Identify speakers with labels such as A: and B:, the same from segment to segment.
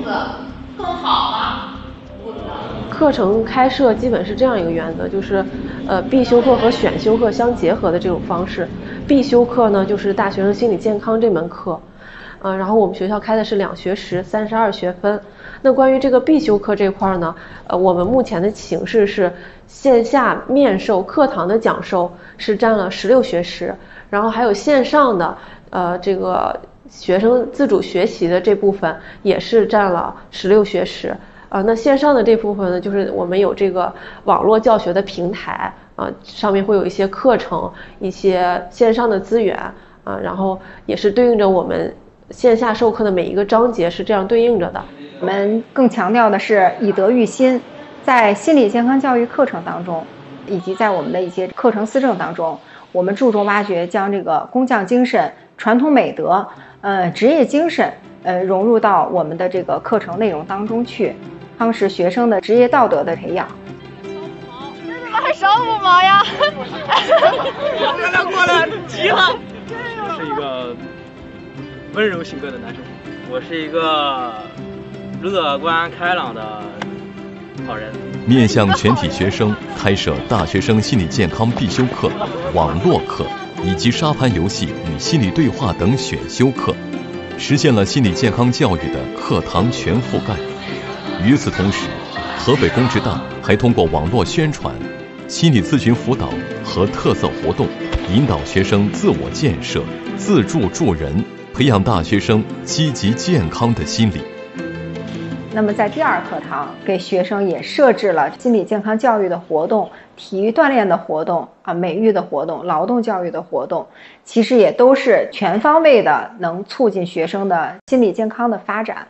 A: 子更好吗？不知道。
B: 课程开设基本是这样一个原则，就是必修课和选修课相结合的这种方式。必修课呢就是大学生心理健康这门课，然后我们学校开的是2学时32学分。那关于这个必修课这块呢，我们目前的形式是线下面授课堂的讲授是占了16学时，然后还有线上的这个学生自主学习的这部分也是占了16学时。那线上的这部分呢，就是我们有这个网络教学的平台上面会有一些课程、一些线上的资源然后也是对应着我们线下授课的每一个章节是这样对应着的。
C: 我们更强调的是以德育心，在心理健康教育课程当中，以及在我们的一些课程思政当中，我们注重挖掘将这个工匠精神、传统美德、职业精神融入到我们的这个课程内容当中去，夯实学生的职业道德的培养。
D: 这怎么还少5毛呀？
E: 过来急了。我是一个温柔性格的男生，我是一个乐观开朗的好人。
F: 面向全体学生开设大学生心理健康必修课、网络课以及沙盘游戏与心理对话等选修课，实现了心理健康教育的课堂全覆盖。与此同时，河北工职大还通过网络宣传、心理咨询辅导和特色活动，引导学生自我建设、自助助人，培养大学生积极健康的心理。
C: 那么在第2课堂，给学生也设置了心理健康教育的活动、体育锻炼的活动美育的活动、劳动教育的活动，其实也都是全方位的，能促进学生的心理健康的发展。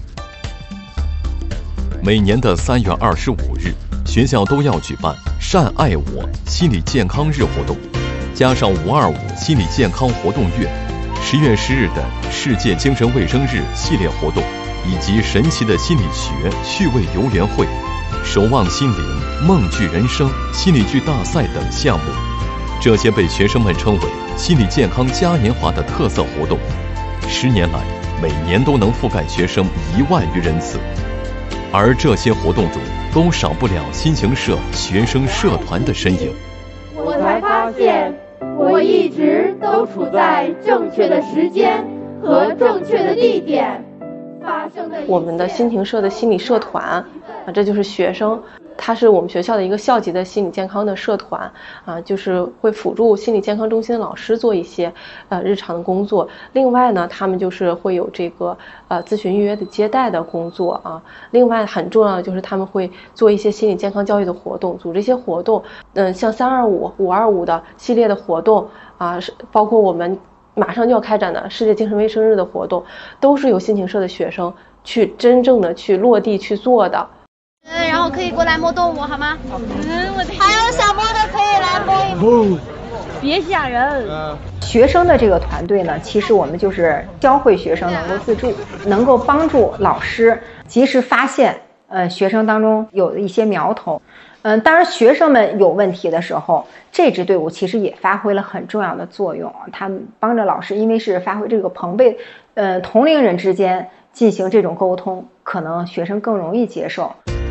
F: 每年的3月25日，学校都要举办善爱我心理健康日活动，加上525心理健康活动月、10月10日的世界精神卫生日系列活动，以及神奇的心理学趣味游园会、守望心灵、梦剧人生心理剧大赛等项目，这些被学生们称为心理健康嘉年华的特色活动，10年来每年都能覆盖学生1万余人次。而这些活动中都少不了心情社学生社团的身影。
A: 我才发现我一直都处在正确的时间和正确的地点发生的。
B: 我们的心情社的心理社团这就是学生，它是我们学校的一个校级的心理健康的社团就是会辅助心理健康中心的老师做一些日常的工作。另外呢，他们就是会有这个咨询预约的接待的工作另外很重要的就是他们会做一些心理健康教育的活动，组织一些活动，像325、525的系列的活动包括我们马上就要开展的世界精神卫生日的活动，都是由心情社的学生去真正的去落地去做的。
D: 然后可以过来摸动物好吗？还有想摸的可以来摸一摸。别吓人。
C: 学生的这个团队呢，其实我们就是教会学生能够自助，能够帮助老师及时发现学生当中有一些苗头。当然学生们有问题的时候，这支队伍其实也发挥了很重要的作用，他们帮着老师，因为是发挥这个朋辈同龄人之间进行这种沟通，可能学生更容易接受。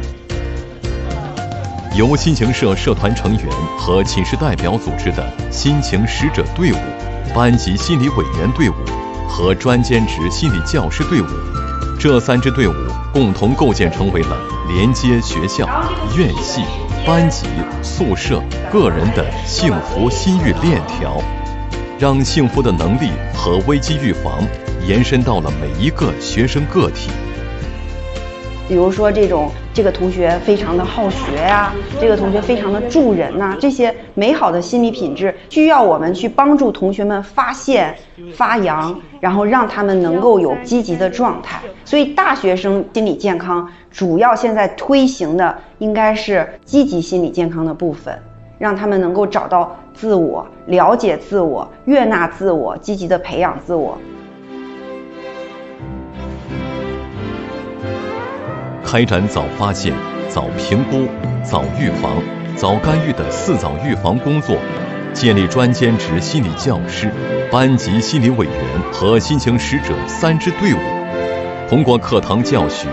F: 由心情社社团成员和寝室代表组织的心情使者队伍、班级心理委员队伍和专兼职心理教师队伍，这3支队伍共同构建成为了连接学校、院系、班级、宿舍、个人的幸福心域链条，让幸福的能力和危机预防延伸到了每一个学生个体。
G: 比如说这个同学非常的好学这个同学非常的助人这些美好的心理品质需要我们去帮助同学们发现、发扬，然后让他们能够有积极的状态。所以大学生心理健康主要现在推行的应该是积极心理健康的部分，让他们能够找到自我、了解自我、悦纳自我、积极的培养自我。
F: 开展早发现、早评估、早预防、早干预的4早预防工作，建立专兼职心理教师、班级心理委员和心情使者3支队伍，通过课堂教学、